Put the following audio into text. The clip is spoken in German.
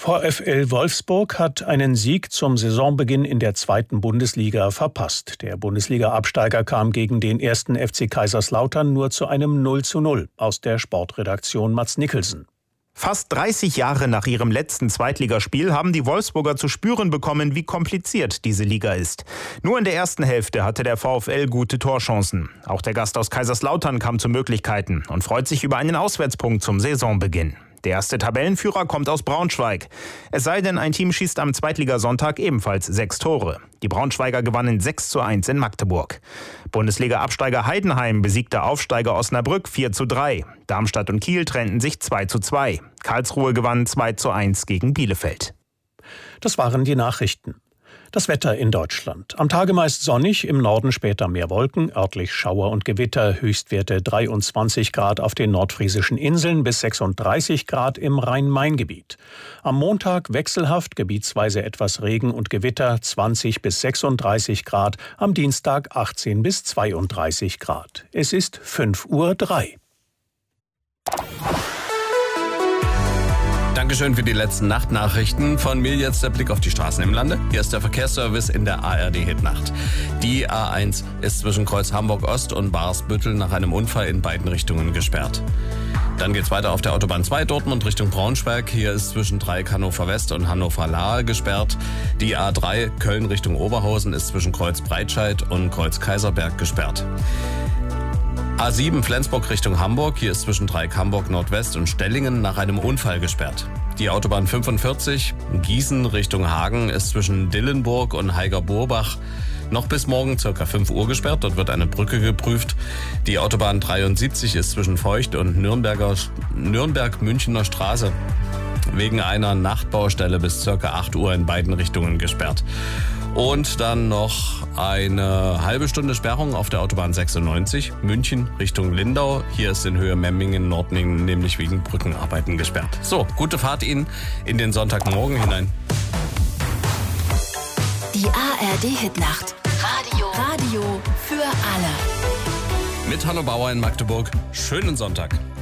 VfL Wolfsburg hat einen Sieg zum Saisonbeginn in der 2. Bundesliga verpasst. Der Bundesliga-Absteiger kam gegen den 1. FC Kaiserslautern nur zu einem 0:0. Aus der Sportredaktion Mats Nicholson. Fast 30 Jahre nach ihrem letzten Zweitligaspiel haben die Wolfsburger zu spüren bekommen, wie kompliziert diese Liga ist. Nur in der ersten Hälfte hatte der VfL gute Torchancen. Auch der Gast aus Kaiserslautern kam zu Möglichkeiten und freut sich über einen Auswärtspunkt zum Saisonbeginn. Der erste Tabellenführer kommt aus Braunschweig. Es sei denn, ein Team schießt am Zweitligasonntag ebenfalls 6 Tore. Die Braunschweiger gewannen 6:1 in Magdeburg. Bundesliga-Absteiger Heidenheim besiegte Aufsteiger Osnabrück 4:3. Darmstadt und Kiel trennten sich 2:2. Karlsruhe gewann 2:1 gegen Bielefeld. Das waren die Nachrichten. Das Wetter in Deutschland. Am Tage meist sonnig, im Norden später mehr Wolken, örtlich Schauer und Gewitter, Höchstwerte 23 Grad auf den nordfriesischen Inseln bis 36 Grad im Rhein-Main-Gebiet. Am Montag wechselhaft, gebietsweise etwas Regen und Gewitter, 20 bis 36 Grad, am Dienstag 18 bis 32 Grad. Es ist 5:03 Uhr. Dankeschön für die letzten Nachtnachrichten. Von mir jetzt der Blick auf die Straßen im Lande. Hier ist der Verkehrsservice in der ARD-Hitnacht. Die A1 ist zwischen Kreuz Hamburg-Ost und Barsbüttel nach einem Unfall in beiden Richtungen gesperrt. Dann geht's weiter auf der Autobahn 2 Dortmund Richtung Braunschweig. Hier ist zwischen Dreieck Hannover West und Hannover Lahe gesperrt. Die A3 Köln Richtung Oberhausen ist zwischen Kreuz Breitscheid und Kreuz Kaiserberg gesperrt. A7 Flensburg Richtung Hamburg, hier ist zwischen Dreieck Hamburg Nordwest und Stellingen nach einem Unfall gesperrt. Die Autobahn 45 Gießen Richtung Hagen ist zwischen Dillenburg und Heiger-Burbach noch bis morgen ca. 5 Uhr gesperrt. Dort wird eine Brücke geprüft. Die Autobahn 73 ist zwischen Feucht und Nürnberg-Münchener Straße wegen einer Nachtbaustelle bis ca. 8 Uhr in beiden Richtungen gesperrt. Und dann noch eine halbe Stunde Sperrung auf der Autobahn 96, München Richtung Lindau. Hier ist in Höhe Memmingen-Nordningen nämlich wegen Brückenarbeiten gesperrt. So, gute Fahrt Ihnen in den Sonntagmorgen hinein. Die ARD-Hitnacht. Radio für alle. Mit Hanno Bauer in Magdeburg. Schönen Sonntag.